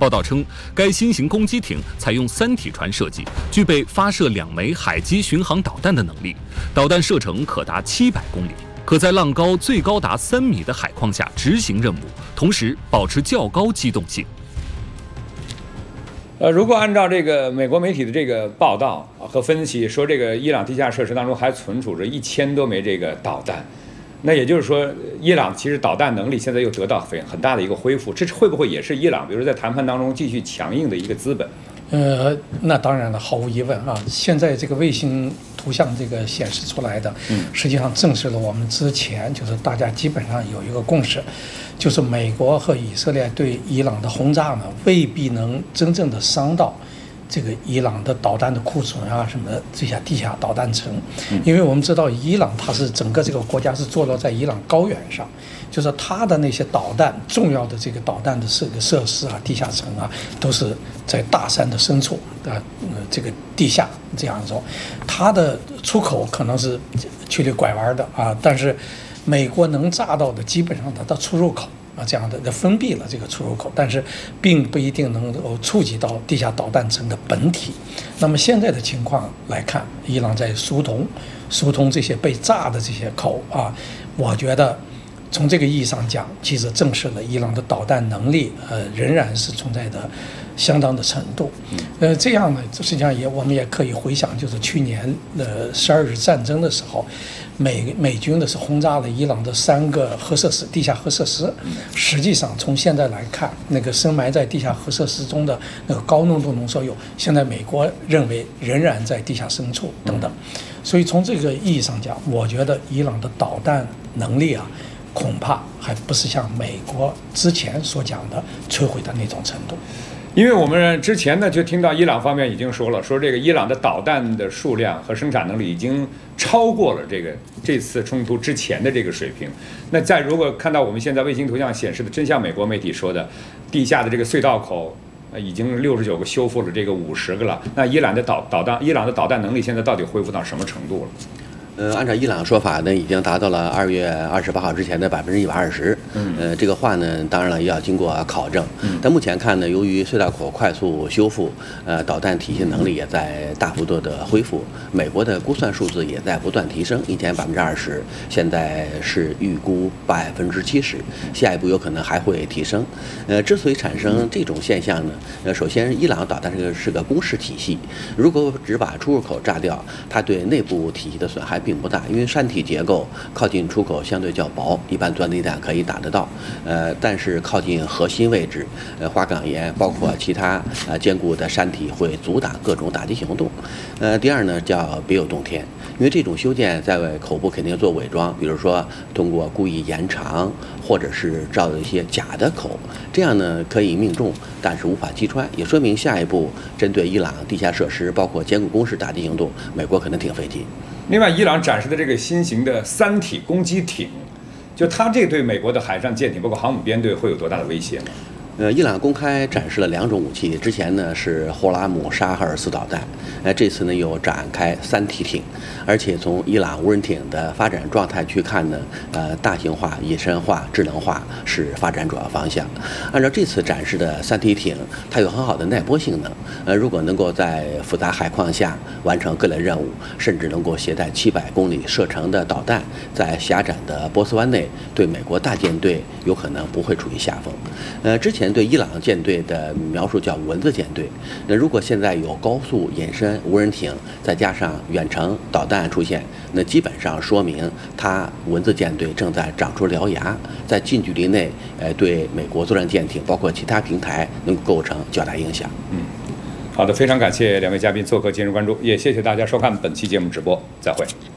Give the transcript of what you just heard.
报道称，该新型攻击艇采用三体船设计，具备发射2枚海基巡航导弹的能力，导弹射程可达700公里，可在浪高最高达3米的海况下执行任务，同时保持较高机动性。 如果按照这个美国媒体的这个报道和分析，说这个伊朗地下设施当中还存储着1000多枚这个导弹，那也就是说，伊朗其实导弹能力现在又得到很大的一个恢复，这会不会也是伊朗，比如在谈判当中继续强硬的一个资本？ 那当然了，毫无疑问啊，现在这个卫星图像这个显示出来的，实际上证实了我们之前就是大家基本上有一个共识，就是美国和以色列对伊朗的轰炸呢，未必能真正的伤到这个伊朗的导弹的库存啊，什么这些地下导弹层，因为我们知道伊朗它是整个这个国家是坐落在伊朗高原上，就是它的那些导弹重要的这个导弹的设施啊、地下层啊，都是在大山的深处的这个地下这样说，它的出口可能是曲里拐弯的啊，但是美国能炸到的基本上它的出入口。这样的封闭了这个出入口，但是并不一定能够触及到地下导弹层的本体。那么现在的情况来看，伊朗在疏通这些被炸的这些口啊，我觉得从这个意义上讲，其实证实了伊朗的导弹能力仍然是存在的相当的程度。这样呢，实际上我们也可以回想，就是去年12日战争的时候，美军的是轰炸了伊朗的3个核设施，地下核设施。实际上从现在来看，那个深埋在地下核设施中的那个高浓度浓缩铀，现在美国认为仍然在地下深处等等。所以从这个意义上讲，我觉得伊朗的导弹能力啊，恐怕还不是像美国之前所讲的摧毁的那种程度。 因为我们之前呢就听到伊朗方面已经说了，说这个伊朗的导弹的数量和生产能力已经超过了这次冲突之前的这个水平。那如果看到我们现在卫星图像显示的，真像美国媒体说的，地下的这个隧道口已经69个修复了这个50个了，那伊朗的导弹能力现在到底恢复到什么程度了？ 按照伊朗说法呢，已经达到了2月28号之前的120%。这个话呢，当然了，要经过考证。但目前看呢，由于隧道口快速修复，导弹体系能力也在大幅度的恢复。美国的估算数字也在不断提升，以前20%，现在是预估70%，下一步有可能还会提升。之所以产生这种现象呢，首先伊朗导弹是个公式体系，如果只把出入口炸掉，它对内部体系的损害并不大，因为山体结构靠近出口相对较薄，一般钻地弹可以打得到。但是靠近核心位置，花岗岩包括其他坚固的山体会阻挡各种打击行动。第二呢，叫别有洞天，因为这种修建在口部肯定做伪装，比如说通过故意延长，或者是造一些假的口，这样呢可以命中，但是无法击穿，也说明下一步针对伊朗地下设施，包括坚固工事打击行动，美国可能挺费劲。 另外，伊朗展示的这个新型的三体攻击艇，就它这对美国的海上舰艇，包括航母编队，会有多大的威胁呢？ 伊朗公开展示了2种武器，之前呢是霍拉姆沙赫尔斯导弹，这次呢又展开三体艇，而且从伊朗无人艇的发展状态去看呢，大型化、野生化、智能化是发展主要方向。按照这次展示的三体艇，它有很好的耐波性能，如果能够在复杂海况下完成各类任务，甚至能够携带700公里射程的导弹，在狭窄的波斯湾内，对美国大舰队有可能不会处于下风。之前对伊朗舰队的描述叫蚊子舰队，那如果现在有高速隐身无人艇，再加上远程导弹出现，那基本上说明它蚊子舰队正在长出獠牙，在近距离内对美国作战舰艇包括其他平台能够构成较大影响。 好的，非常感谢2位嘉宾做客今日关注，也谢谢大家收看本期节目直播，再会。